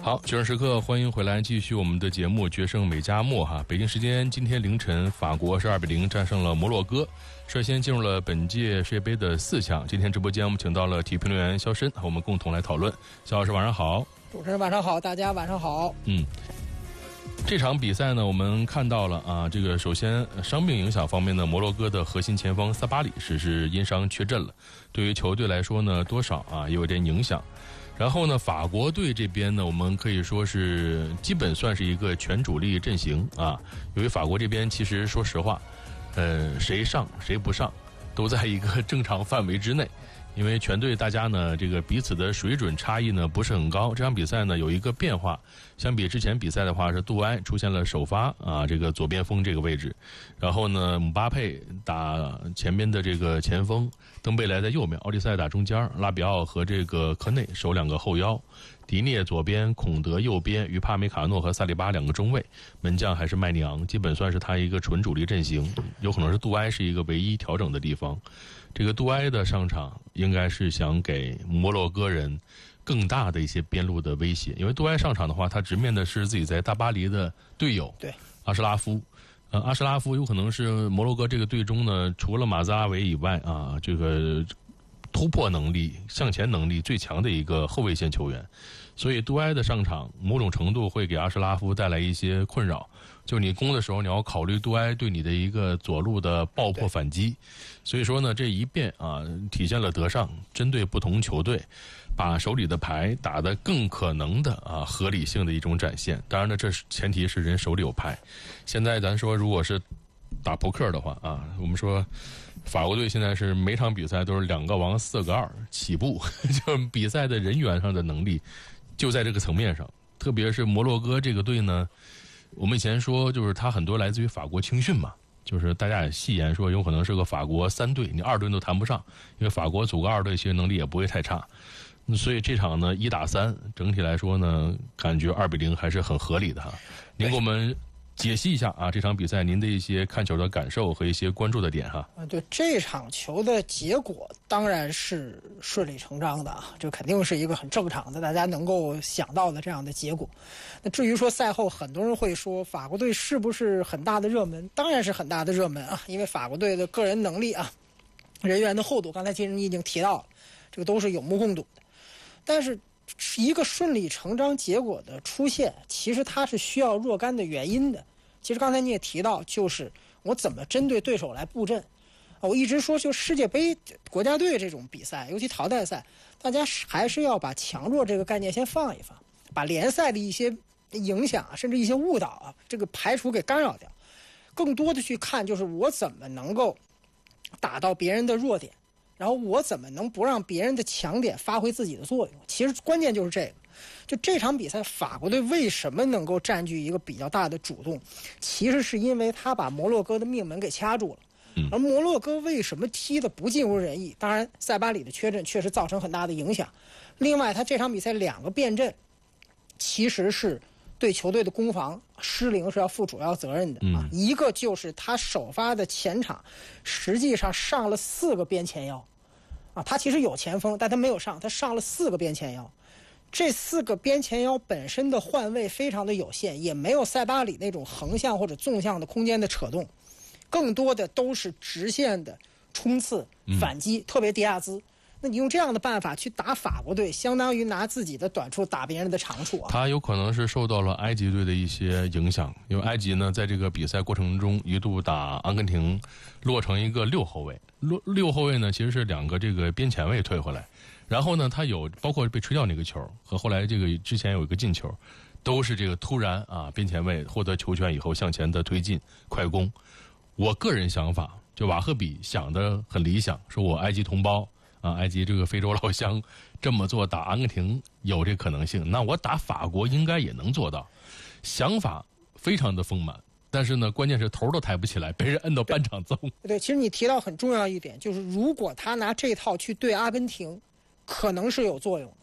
好，决胜时刻，欢迎回来，继续我们的节目《决胜美加墨》哈。北京时间今天凌晨，法国是2-0战胜了摩洛哥，率先进入了本届世界杯的4强。今天直播间我们请到了体育评论员肖申，和我们共同来讨论。肖老师晚上好。 主持人晚上好，大家晚上好。 这场比赛呢，我们看到了啊，这个首先伤病影响方面呢，摩洛哥的核心前锋萨巴里是因伤缺阵了，对于球队来说呢，多少也有点影响。然后呢，法国队这边呢，我们可以说是基本算是一个全主力阵型啊。由于法国这边其实说实话，谁上谁不上，都在一个正常范围之内。因为全队大家呢，这个彼此的水准差异呢不是很高。这场比赛呢有一个变化，相比之前比赛的话，是杜埃出现了首发啊，这个左边锋这个位置，然后呢姆巴佩打前边的这个前锋，登贝莱在右面，奥利塞打中间，拉比奥和这个科内守2个后腰，迪涅左边，孔德右边，于帕梅卡诺和萨利巴2个中卫，门将还是麦尼昂，基本算是他一个纯主力阵型。有可能是杜埃是一个唯一调整的地方。这个杜埃的上场应该是想给摩洛哥人更大的一些边路的威胁，因为杜埃上场的话，他直面的是自己在大巴黎的队友阿什拉夫。阿什拉夫有可能是摩洛哥这个队中呢，除了马兹拉维以外啊，这个突破能力、向前能力最强的一个后卫线球员。所以杜埃的上场某种程度会给阿什拉夫带来一些困扰，就你攻的时候你要考虑杜埃对你的一个左路的爆破反击。所以说呢，这一变啊，体现了德尚针对不同球队把手里的牌打得更可能的合理性的一种展现。当然呢，这是前提是人手里有牌。现在咱说如果是打扑克的话啊，我们说法国队现在是每场比赛都是2个王4个2起步，就比赛的人员上的能力就在这个层面上。特别是摩洛哥这个队呢，我们以前说就是他很多来自于法国青训嘛，就是大家也戏言说有可能是个法国3队，你2队都谈不上，因为法国组个2队其实能力也不会太差。所以这场呢1打3，整体来说呢，感觉2-0还是很合理的哈。您给我们解析一下这场比赛您的一些看球的感受和一些关注的点哈。 对，这场球的结果当然是顺理成章的啊，这肯定是一个很正常的，大家能够想到的这样的结果。那至于说赛后很多人会说法国队是不是很大的热门，当然是很大的热门啊，因为法国队的个人能力啊，人员的厚度，刚才其实你已经提到了，这个都是有目共睹的。但是一个顺理成章结果的出现，其实它是需要若干的原因的。其实刚才你也提到，就是我怎么针对对手来布阵。我一直说，就世界杯国家队这种比赛，尤其淘汰赛，大家还是要把强弱这个概念先放一放，把联赛的一些影响甚至一些误导这个排除给干扰掉，更多的去看就是我怎么能够打到别人的弱点，然后我怎么能不让别人的强点发挥自己的作用。其实关键就是这个。就这场比赛，法国队为什么能够占据一个比较大的主动，其实是因为他把摩洛哥的命门给掐住了。而摩洛哥为什么踢得不尽如人意，当然塞巴里的缺阵确实造成很大的影响，另外他这场比赛2个变阵其实是对球队的攻防失灵是要负主要责任的一个就是他首发的前场实际上上了4个边前腰他其实有前锋，但他没有上，他上了4个边前腰。这4个边前腰本身的换位非常的有限，也没有塞巴里那种横向或者纵向的空间的扯动，更多的都是直线的冲刺反击，特别迪亚兹。那你用这样的办法去打法国队，相当于拿自己的短处打别人的长处他有可能是受到了埃及队的一些影响，因为埃及呢在这个比赛过程中一度打阿根廷落成一个6后卫，6后卫呢其实是2个这个边前卫退回来。然后呢，他有包括被吹掉那个球和后来这个之前有一个进球，都是这个突然边前卫获得球权以后向前的推进快攻。我个人想法，就瓦赫比想的很理想，说我埃及同胞埃及这个非洲老乡这么做打阿根廷有这可能性，那我打法国应该也能做到。想法非常的丰满，但是呢，关键是头都抬不起来，被人摁到半场揍。 对，其实你提到很重要一点，就是如果他拿这套去对阿根廷，可能是有作用。